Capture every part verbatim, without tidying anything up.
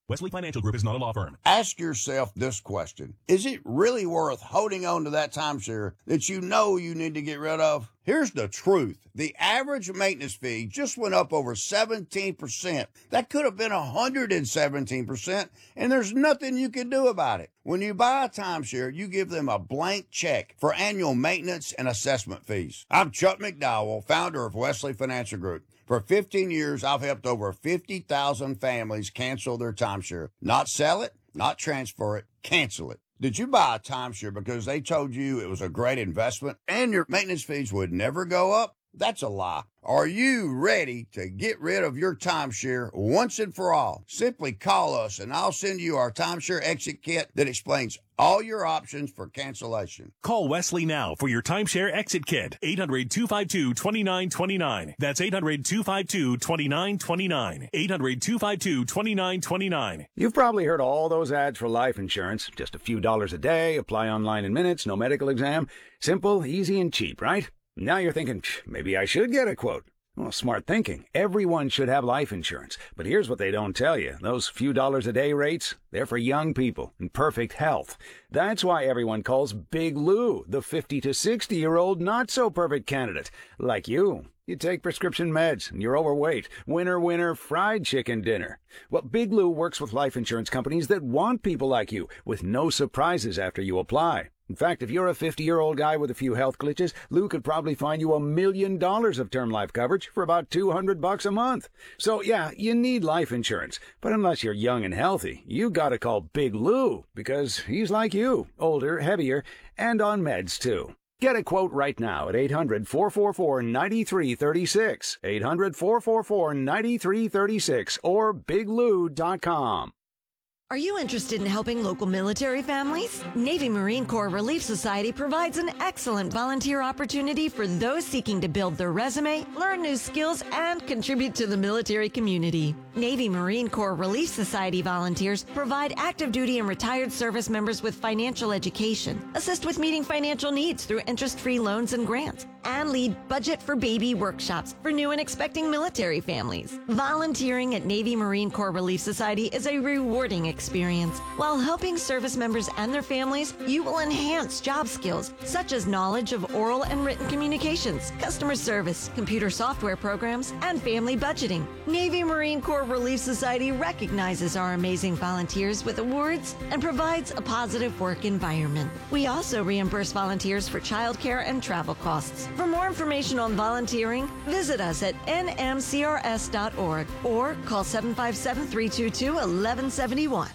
Wesley Financial Group is not a law firm. Ask yourself this question. Is it really worth holding on to that timeshare that you know you need to get rid of? Here's the truth. The average maintenance fee just went up over seventeen percent. That could have been one hundred seventeen percent, and there's nothing you can do about it. When you buy a timeshare, you give them a blank check for annual maintenance and assessment fees. I'm Chuck McDowell, founder of Wesley Financial Group. For fifteen years, I've helped over fifty thousand families cancel their timeshare. Not sell it, not transfer it, cancel it. Did you buy a timeshare because they told you it was a great investment and your maintenance fees would never go up? That's a lie. Are you ready to get rid of your timeshare once and for all? Simply call us and I'll send you our timeshare exit kit that explains all your options for cancellation. Call Wesley now for your timeshare exit kit. eight hundred, two five two, two nine two nine. That's eight hundred, two five two, two nine two nine. eight hundred, two five two, two nine two nine. You've probably heard all those ads for life insurance. Just a few dollars a day, apply online in minutes, no medical exam. Simple, easy, and cheap, right? Now you're thinking, maybe I should get a quote. Well, smart thinking. Everyone should have life insurance. But here's what they don't tell you. Those few dollars a day rates, they're for young people in perfect health. That's why everyone calls Big Lou the fifty to sixty-year-old not-so-perfect candidate. Like you. You take prescription meds, and you're overweight. Winner, winner, fried chicken dinner. Well, Big Lou works with life insurance companies that want people like you, with no surprises after you apply. In fact, if you're a fifty-year-old guy with a few health glitches, Lou could probably find you a million dollars of term life coverage for about two hundred bucks a month. So, yeah, you need life insurance. But unless you're young and healthy, you gotta call Big Lou, because he's like you, older, heavier, and on meds, too. Get a quote right now at eight hundred, four four four, nine three three six, eight hundred, four four four, nine three three six, or big lou dot com. Are you interested in helping local military families? Navy Marine Corps Relief Society provides an excellent volunteer opportunity for those seeking to build their resume, learn new skills, and contribute to the military community. Navy Marine Corps Relief Society volunteers provide active duty and retired service members with financial education, assist with meeting financial needs through interest-free loans and grants, and lead Budget for Baby workshops for new and expecting military families. Volunteering at Navy Marine Corps Relief Society is a rewarding experience. Experience. While helping service members and their families, you will enhance job skills such as knowledge of oral and written communications, customer service, computer software programs, and family budgeting. Navy Marine Corps Relief Society recognizes our amazing volunteers with awards and provides a positive work environment. We also reimburse volunteers for childcare and travel costs. For more information on volunteering, visit us at N M C R S dot org or call seven five seven, three two two, one one seven one.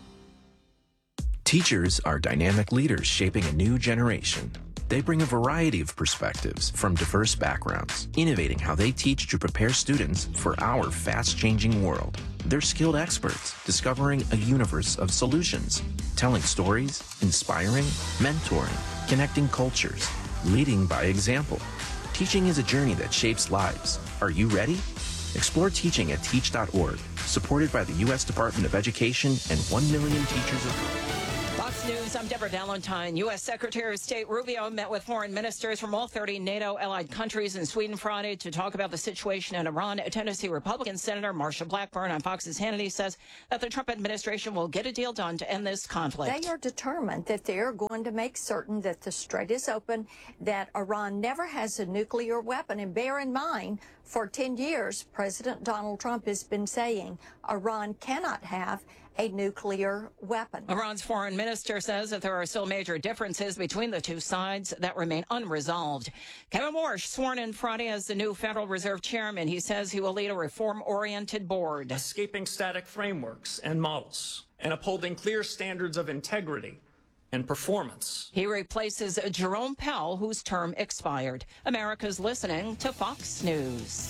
Teachers are dynamic leaders shaping a new generation. They bring a variety of perspectives from diverse backgrounds, innovating how they teach to prepare students for our fast-changing world. They're skilled experts, discovering a universe of solutions, telling stories, inspiring, mentoring, connecting cultures, leading by example. Teaching is a journey that shapes lives. Are you ready? Explore teaching at teach dot org, supported by the U S Department of Education and one million teachers of Fox News, I'm Deborah Valentine. U S Secretary of State Rubio met with foreign ministers from all thirty NATO allied countries in Sweden Friday to talk about the situation in Iran. Tennessee Republican Senator Marsha Blackburn on Fox's Hannity says that the Trump administration will get a deal done to end this conflict. They are determined that they are going to make certain that the strait is open, that Iran never has a nuclear weapon. And bear in mind, for ten years, President Donald Trump has been saying Iran cannot have a nuclear weapon. Iran's foreign minister says that there are still major differences between the two sides that remain unresolved. Kevin Warsh sworn in Friday as the new Federal Reserve chairman. He says he will lead a reform-oriented board. Escaping static frameworks and models and upholding clear standards of integrity and performance. He replaces Jerome Powell, whose term expired. America's listening to Fox News.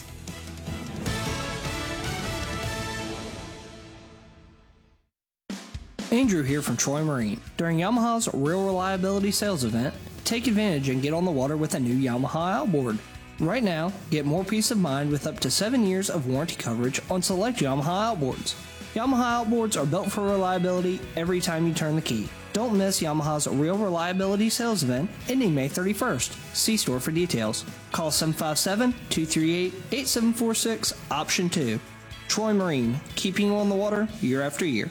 Andrew here from Troy Marine. During Yamaha's Real Reliability Sales Event, take advantage and get on the water with a new Yamaha outboard. Right now, get more peace of mind with up to seven years of warranty coverage on select Yamaha outboards. Yamaha outboards are built for reliability every time you turn the key. Don't miss Yamaha's Real Reliability Sales Event ending May thirty-first. See store for details. Call seven five seven, two three eight, eight seven four six, option two. Troy Marine, keeping you on the water year after year.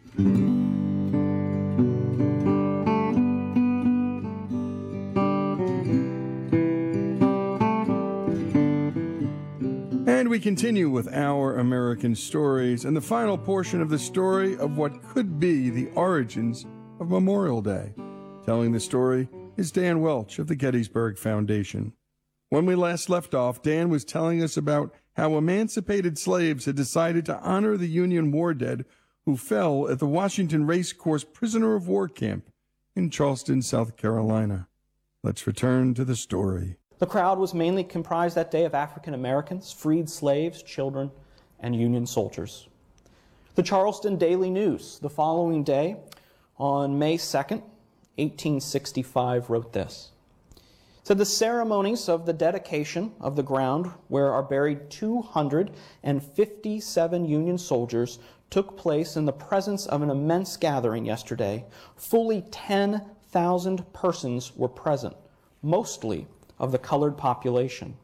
And we continue with Our American Stories and the final portion of the story of what could be the origins of Memorial Day. Telling the story is Dan Welch of the Gettysburg Foundation. When we last left off, Dan was telling us about how emancipated slaves had decided to honor the Union war dead who fell at the Washington Race Course Prisoner of War Camp in Charleston, South Carolina. Let's return to the story. The crowd was mainly comprised that day of African Americans, freed slaves, children, and Union soldiers. The Charleston Daily News, the following day, on May second, eighteen sixty-five, wrote this. It said, the ceremonies of the dedication of the ground where are buried two hundred fifty-seven Union soldiers took place in the presence of an immense gathering yesterday. Fully ten thousand persons were present, mostly of the colored population.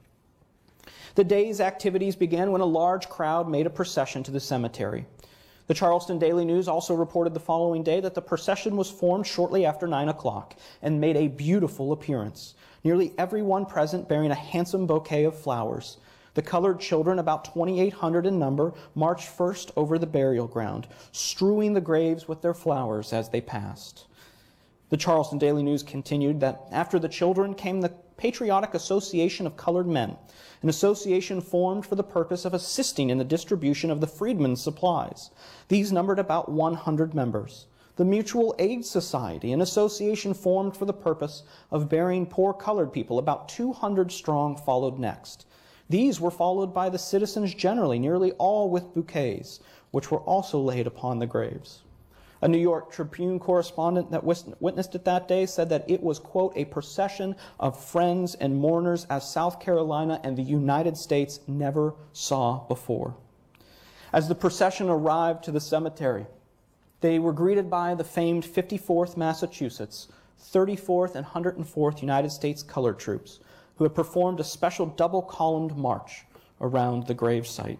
The day's activities began when a large crowd made a procession to the cemetery. The Charleston Daily News also reported the following day that the procession was formed shortly after nine o'clock and made a beautiful appearance. Nearly everyone present bearing a handsome bouquet of flowers. The colored children, about twenty-eight hundred in number, marched first over the burial ground, strewing the graves with their flowers as they passed. The Charleston Daily News continued that after the children came the Patriotic Association of Colored Men, an association formed for the purpose of assisting in the distribution of the freedmen's supplies. These numbered about one hundred members. The Mutual Aid Society, an association formed for the purpose of burying poor colored people, about two hundred strong, followed next. These were followed by the citizens generally, nearly all with bouquets, which were also laid upon the graves. A New York Tribune correspondent that witnessed it that day said that it was, quote, a procession of friends and mourners as South Carolina and the United States never saw before. As the procession arrived to the cemetery, they were greeted by the famed fifty-fourth Massachusetts, thirty-fourth and one hundred fourth United States Colored Troops, who had performed a special double-columned march around the gravesite.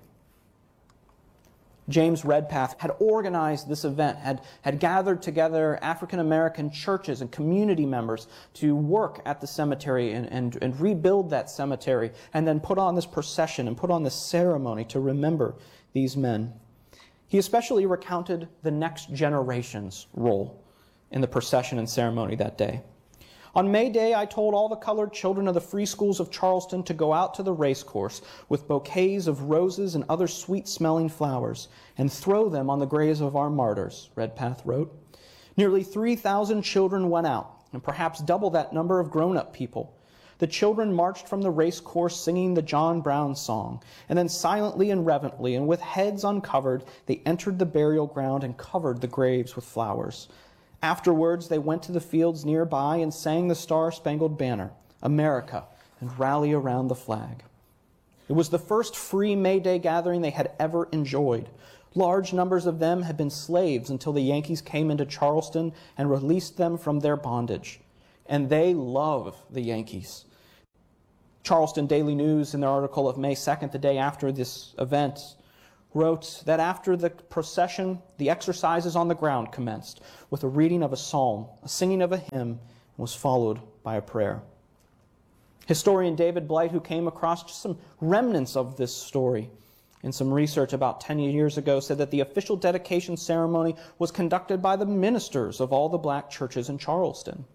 James Redpath had organized this event, had, had gathered together African-American churches and community members to work at the cemetery and, and, and rebuild that cemetery, and then put on this procession and put on this ceremony to remember these men. He especially recounted the next generation's role in the procession and ceremony that day. On May Day, I told all the colored children of the free schools of Charleston to go out to the race course with bouquets of roses and other sweet-smelling flowers and throw them on the graves of our martyrs, Redpath wrote. Nearly three thousand children went out, and perhaps double that number of grown-up people. The children marched from the race course singing the John Brown song, and then silently and reverently and with heads uncovered, they entered the burial ground and covered the graves with flowers. Afterwards, they went to the fields nearby and sang the Star-Spangled Banner, America, and rally around the flag. It was the first free May Day gathering they had ever enjoyed. Large numbers of them had been slaves until the Yankees came into Charleston and released them from their bondage. And they love the Yankees. Charleston Daily News, in their article of May second, the day after this event, wrote that after the procession, the exercises on the ground commenced with a reading of a psalm, a singing of a hymn, and was followed by a prayer. Historian David Blight, who came across just some remnants of this story in some research about ten years ago, said that the official dedication ceremony was conducted by the ministers of all the black churches in Charleston.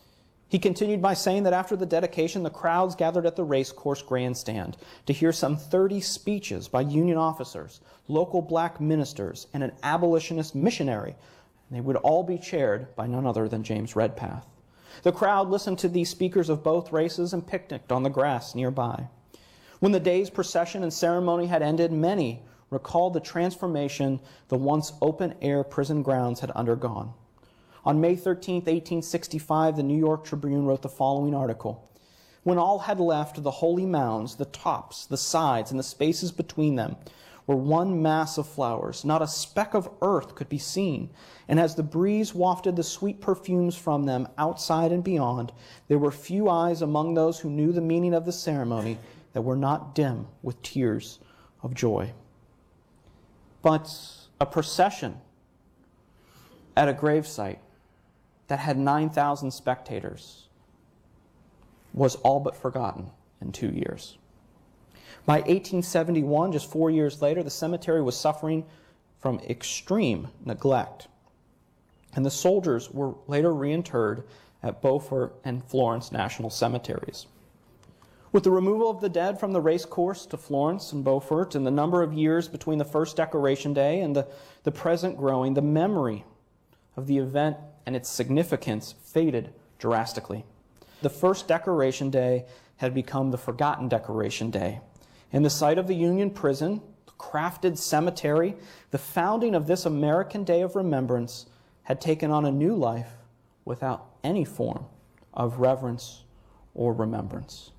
He continued by saying that after the dedication, the crowds gathered at the racecourse grandstand to hear some thirty speeches by Union officers, local black ministers, and an abolitionist missionary. And they would all be chaired by none other than James Redpath. The crowd listened to these speakers of both races and picnicked on the grass nearby. When the day's procession and ceremony had ended, many recalled the transformation the once open-air prison grounds had undergone. On May thirteenth, eighteen sixty-five, the New York Tribune wrote the following article. When all had left, the holy mounds, the tops, the sides, and the spaces between them were one mass of flowers. Not a speck of earth could be seen. And as the breeze wafted the sweet perfumes from them outside and beyond, there were few eyes among those who knew the meaning of the ceremony that were not dim with tears of joy. But a procession at a gravesite that had nine thousand spectators was all but forgotten in two years. By eighteen seventy-one, just four years later, the cemetery was suffering from extreme neglect. And the soldiers were later reinterred at Beaufort and Florence National Cemeteries. With the removal of the dead from the race course to Florence and Beaufort, and the number of years between the first Decoration Day and the, the present growing, the memory of the event and its significance faded drastically. The first Decoration Day had become the forgotten Decoration Day. In the site of the Union Prison, the crafted cemetery, the founding of this American Day of Remembrance had taken on a new life without any form of reverence or remembrance.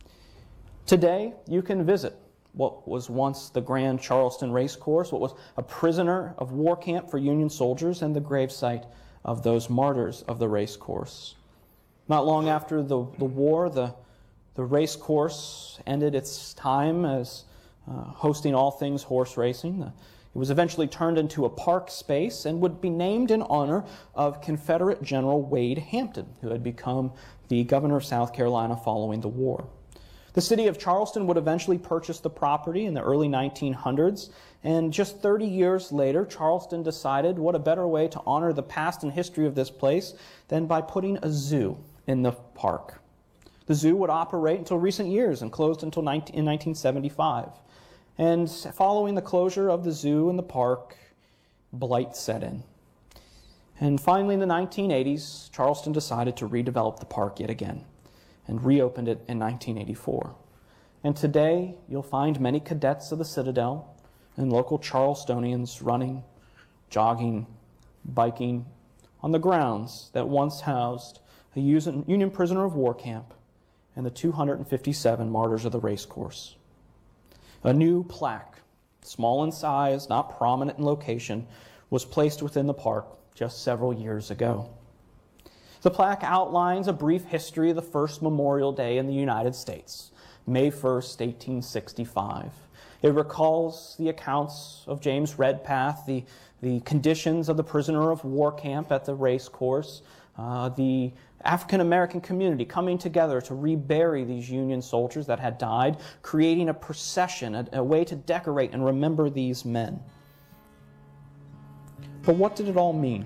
Today, you can visit what was once the Grand Charleston Racecourse, what was a prisoner of war camp for Union soldiers, and the gravesite of those martyrs of the racecourse. Not long after the, the war, the, the racecourse ended its time as uh, hosting all things horse racing. The, It was eventually turned into a park space and would be named in honor of Confederate General Wade Hampton, who had become the governor of South Carolina following the war. The city of Charleston would eventually purchase the property in the early nineteen hundreds, and just thirty years later, Charleston decided what a better way to honor the past and history of this place than by putting a zoo in the park. The zoo would operate until recent years and closed until nineteen seventy-five. And following the closure of the zoo and the park, blight set in. And finally, in the nineteen eighties, Charleston decided to redevelop the park yet again and reopened it in nineteen eighty-four. And today, you'll find many cadets of the Citadel and local Charlestonians running, jogging, biking on the grounds that once housed a Union prisoner of war camp and the two hundred fifty-seven martyrs of the racecourse. A new plaque, small in size, not prominent in location, was placed within the park just several years ago. The plaque outlines a brief history of the first Memorial Day in the United States, May first, eighteen sixty-five. It recalls the accounts of James Redpath, the, the conditions of the prisoner of war camp at the race course, uh, the African-American community coming together to rebury these Union soldiers that had died, creating a procession, a, a way to decorate and remember these men. But what did it all mean?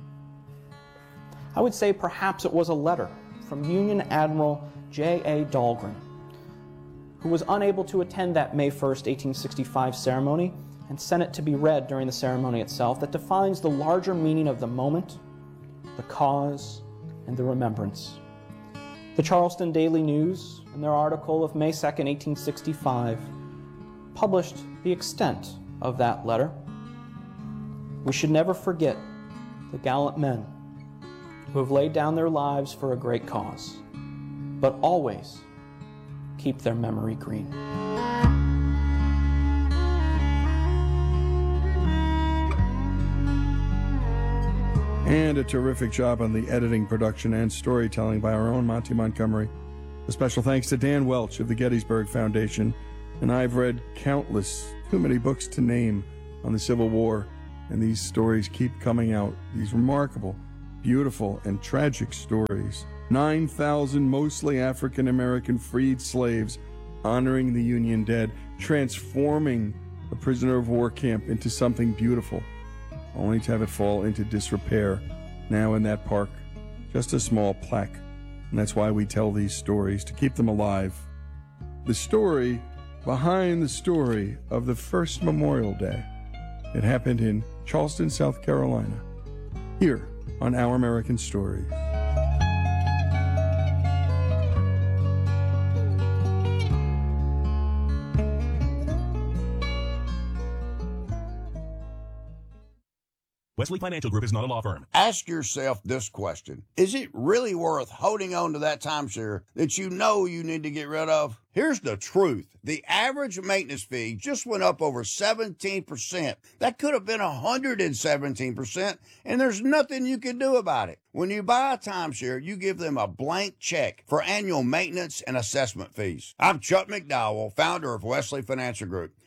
I would say perhaps it was a letter from Union Admiral J A Dahlgren, who was unable to attend that May first, eighteen sixty-five ceremony, and sent it to be read during the ceremony itself, that defines the larger meaning of the moment, the cause, and the remembrance. The Charleston Daily News, in their article of May second, eighteen sixty-five, published the extent of that letter. We should never forget the gallant men who have laid down their lives for a great cause, but always keep their memory green. And a terrific job on the editing, production, and storytelling by our own Monty Montgomery. A special thanks to Dan Welch of the Gettysburg Foundation. And I've read countless, too many books to name on the Civil War, and these stories keep coming out. These remarkable, beautiful, and tragic stories. nine thousand mostly African-American freed slaves honoring the Union dead, transforming a prisoner of war camp into something beautiful, only to have it fall into disrepair. Now in that park, just a small plaque. And that's why we tell these stories, to keep them alive. The story behind the story of the first Memorial Day. It happened in Charleston, South Carolina. Here on Our American Stories. Wesley Financial Group is not a law firm. Ask yourself this question. Is it really worth holding on to that timeshare that you know you need to get rid of? Here's the truth. The average maintenance fee just went up over seventeen percent. That could have been one hundred seventeen percent, and there's nothing you can do about it. When you buy a timeshare, you give them a blank check for annual maintenance and assessment fees. I'm Chuck McDowell, founder of Wesley Financial Group.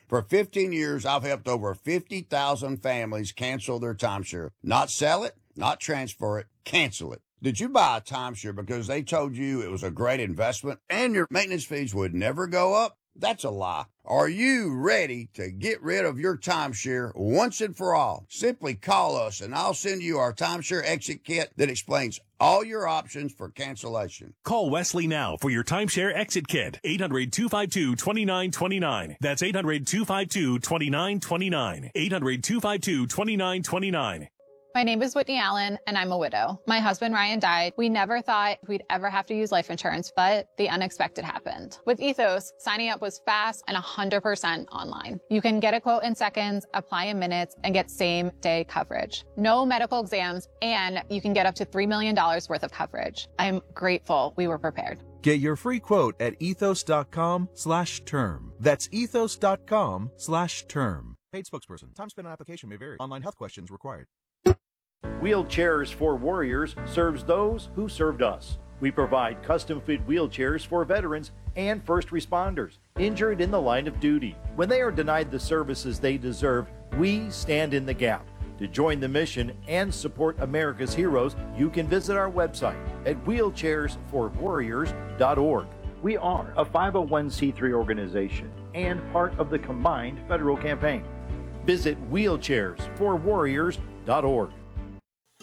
For fifteen years, I've helped over fifty thousand families cancel their timeshare. Not sell it, not transfer it, cancel it. Did you buy a timeshare because they told you it was a great investment and your maintenance fees would never go up? That's a lie. Are you ready to get rid of your timeshare once and for all? Simply call us and I'll send you our timeshare exit kit that explains all your options for cancellation. Call Wesley now for your timeshare exit kit. eight hundred, two five two, two nine two nine. That's eight hundred, two five two, two nine two nine. eight hundred, two five two, two nine two nine. My name is Whitney Allen, and I'm a widow. My husband, Ryan, died. We never thought we'd ever have to use life insurance, but the unexpected happened. With Ethos, signing up was fast and one hundred percent online. You can get a quote in seconds, apply in minutes, and get same-day coverage. No medical exams, and you can get up to three million dollars worth of coverage. I'm grateful we were prepared. Get your free quote at ethos.com slash term. That's ethos.com slash term. Paid spokesperson. Time spent on application may vary. Online health questions required. Wheelchairs for Warriors serves those who served us. We provide custom-fit wheelchairs for veterans and first responders injured in the line of duty. When they are denied the services they deserve, we stand in the gap. To join the mission and support America's heroes, you can visit our website at wheelchairs for warriors dot org. We are a five oh one c three organization and part of the combined federal campaign. Visit wheelchairs for warriors dot org.